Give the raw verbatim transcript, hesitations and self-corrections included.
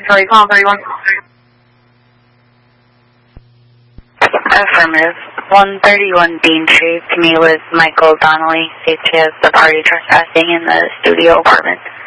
Sorry, call thirty-one. Affirmative. one thirty-one Dean Street, to me with Michael Donnelly. States he has the party trespassing in the studio apartment.